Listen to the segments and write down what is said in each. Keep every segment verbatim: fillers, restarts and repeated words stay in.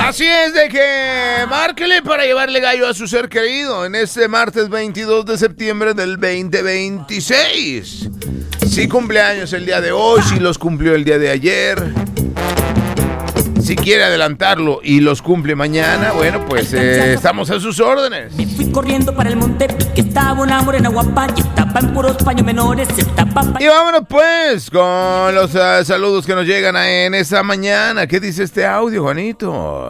Así es de que márquele para llevarle gallo a su ser querido en este martes veintidós de septiembre del veinte veintiséis. Si cumpleaños el día de hoy, si los cumplió el día de ayer, si quiere adelantarlo y los cumple mañana, bueno, pues eh, estamos a sus órdenes. Me fui corriendo para el monte, que estaba una morena guapa, y estaba en puros paños menores, estaba... Y vámonos pues con los uh, saludos que nos llegan en esta mañana. ¿Qué dice este audio, Juanito?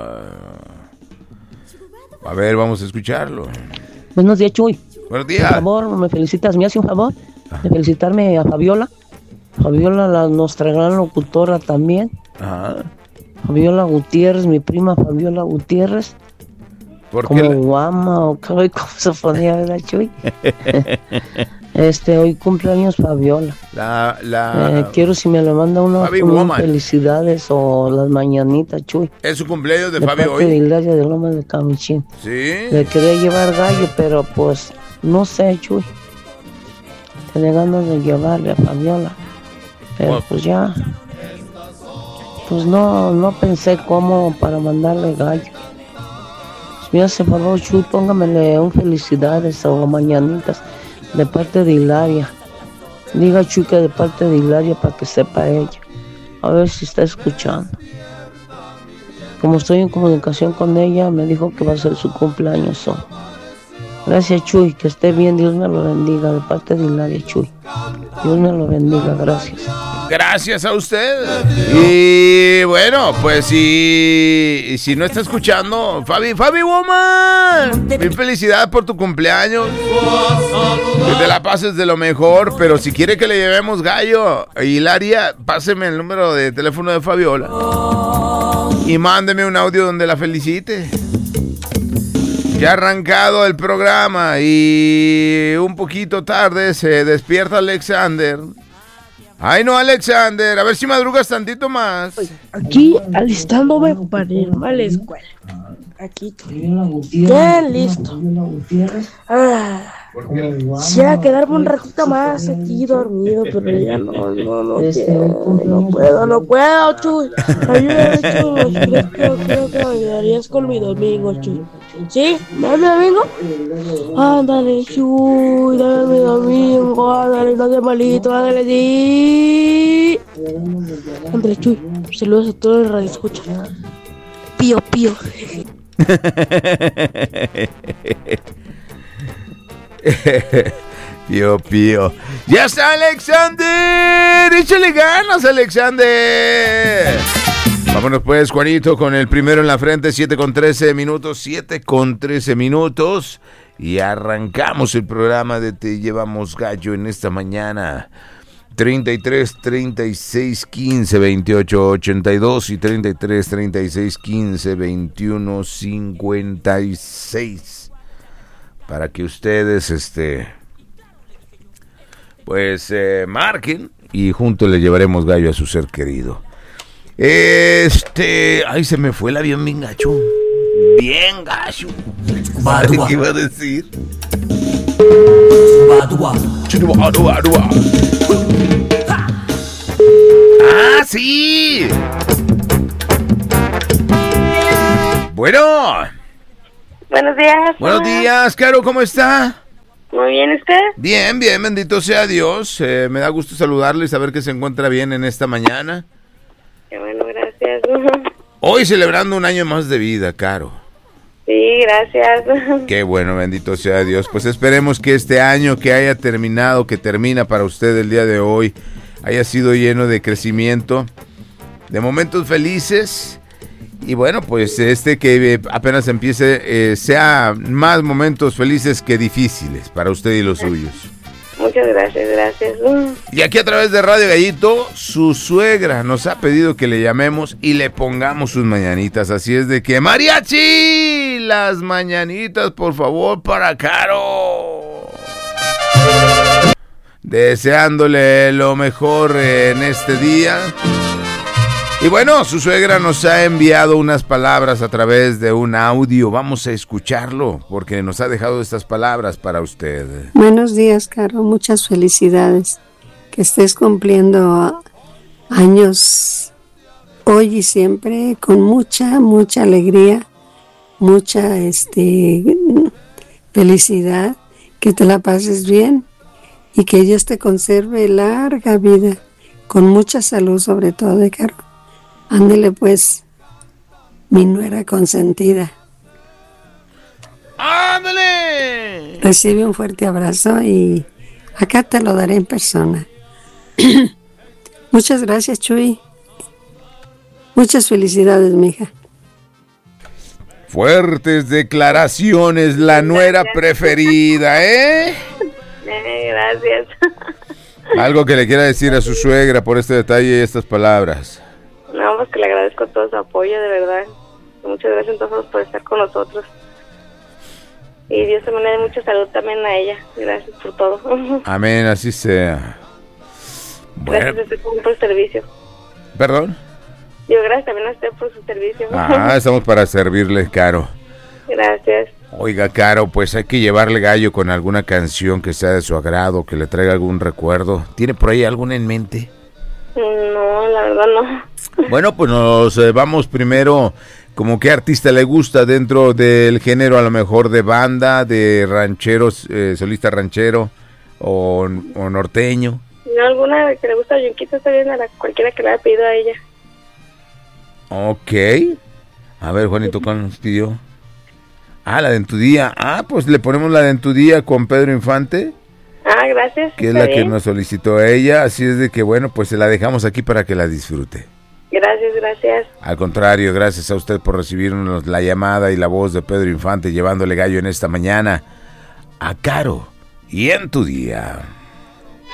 A ver, vamos a escucharlo. Buenos días, Chuy. Buenos días. Por favor, me felicitas, me hace un favor de felicitarme a Fabiola. Fabiola, la, nuestra gran locutora también. Ajá. Fabiola Gutiérrez, mi prima Fabiola Gutiérrez. ¿Por como qué? La... guama o cómo se ponía, ¿verdad, Chuy? Este, hoy cumpleaños Fabiola. La, la... Eh, quiero si me le manda una, unas felicidades o las mañanitas, Chuy. Es su cumpleaños de, de Fabio parte hoy. de Hilaria de Loma de Camichín. Sí. Le quería llevar gallo, pero pues no sé, Chuy. Tenía ganas de llevarle a Fabiola. Pero oh. pues ya. Pues no, no pensé cómo para mandarle gallo. Si me hace favor, Chuy, póngamele un felicidades o mañanitas de parte de Hilaria. Diga, Chuy, que de parte de Hilaria para que sepa ella. A ver si está escuchando. Como estoy en comunicación con ella, me dijo que va a ser su cumpleaños hoy. Gracias, Chuy, que esté bien, Dios me lo bendiga, de parte de Hilaria, Chuy. Dios me lo bendiga, gracias. Gracias a usted. Y bueno, pues si, si no está escuchando, Fabi, Fabi Woman, mil felicidades por tu cumpleaños. Que te la pases de lo mejor, pero si quiere que le llevemos gallo, Hilaria, páseme el número de teléfono de Fabiola y mándeme un audio donde la felicite. Ya ha arrancado el programa y un poquito tarde se despierta Alexander. Ay, no, Alexander, a ver si madrugas tantito más. Aquí alistándome para irme a la escuela. Aquí, ya listo. Ah, quisiera quedarme un ratito más aquí dormido, pero ya no, no, no quiero, no puedo, no puedo, Chuy. Ayúdame, Chuy, creo, creo, creo que me ayudarías con mi domingo, Chuy. ¿Sí? ¿Dame mi domingo? Ándale, Chuy, dame mi domingo, ándale, no seas malito, ándale, sí. Ándale, Chuy, saludos a todos los radioescuchas. Pío, pío. Pío, pío. ¡Ya está, Alexander! ¡Échale ganas, Alexander! Vámonos pues, Juanito, con el primero en la frente, siete con trece minutos, siete con trece minutos. Y arrancamos el programa de Te Llevamos Gallo en esta mañana. treinta y tres, treinta y seis, quince, veintiocho, ochenta y dos y treinta y tres, treinta y seis, quince, veintiuno, cincuenta y seis. Para que ustedes, este, pues, eh, marquen y juntos le llevaremos gallo a su ser querido. Este, ay, se me fue el avión bien gacho. Bien gacho. ¿Qué iba a decir? ¡Ah, sí! Bueno. Buenos días. Buenos días, Caro, ¿cómo está? Muy bien, ¿usted? Bien, bien, bendito sea Dios. Eh, me da gusto saludarle y saber que se encuentra bien en esta mañana. Qué bueno, gracias. Hoy celebrando un año más de vida, Caro. Sí, gracias. Qué bueno, bendito sea Dios. Pues esperemos que este año que haya terminado, que termina para usted el día de hoy, haya sido lleno de crecimiento, de momentos felices. Y bueno, pues este que apenas empiece, eh, sea más momentos felices que difíciles para usted y los suyos. Muchas gracias, gracias. Y aquí a través de Radio Gallito, su suegra nos ha pedido que le llamemos y le pongamos sus mañanitas. Así es de que, mariachi, las mañanitas, por favor, para Caro. Deseándole lo mejor en este día. Y bueno, su suegra nos ha enviado unas palabras a través de un audio. Vamos a escucharlo porque nos ha dejado estas palabras para usted. Buenos días, Caro. Muchas felicidades. Que estés cumpliendo años hoy y siempre, con mucha, mucha alegría, mucha este, felicidad, que te la pases bien y que Dios te conserve larga vida, con mucha salud sobre todo, de Caro. Ándele pues, mi nuera consentida. ¡Ándale! Recibe un fuerte abrazo y acá te lo daré en persona. Muchas gracias, Chuy. Muchas felicidades, mija. Fuertes declaraciones, la nuera preferida, ¿eh? Eh, gracias. Algo que le quiera decir a su suegra por este detalle y estas palabras. No, pues que le agradezco todo su apoyo, de verdad. Muchas gracias entonces por estar con nosotros. Y Dios también le dé mucha salud también a ella. Gracias por todo. Amén, así sea. Bueno. Gracias a usted por el servicio. ¿Perdón? Digo, gracias también a usted por su servicio. Ah, estamos para servirle, Caro. Gracias. Oiga, Caro, pues hay que llevarle gallo con alguna canción que sea de su agrado, que le traiga algún recuerdo. ¿Tiene por ahí alguna en mente? No, la verdad no. Bueno, pues nos eh, vamos primero, como qué artista le gusta dentro del género, a lo mejor de banda, de rancheros, eh, solista ranchero o, o norteño. No, alguna que le gusta a Yunquita está bien, a la, cualquiera que le haya pedido a ella. Ok. A ver, Juanito, ¿cuál nos pidió? Ah, la de En tu día. Ah, pues le ponemos la de En tu día con Pedro Infante. Ah, gracias. Que es la bien. Que nos solicitó ella, así es de que bueno, pues se la dejamos aquí para que la disfrute. Gracias, gracias. Al contrario, gracias a usted por recibirnos la llamada y la voz de Pedro Infante llevándole gallo en esta mañana a Caro y En tu día.